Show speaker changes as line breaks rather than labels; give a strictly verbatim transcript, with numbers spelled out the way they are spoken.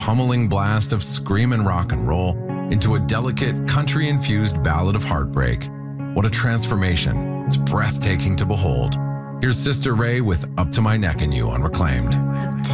pummeling blast of screamin' rock and roll into a delicate, country-infused ballad of heartbreak. What a transformation. It's breathtaking to behold. Here's Sister Ray with Up to My Neck in You on Reclaimed.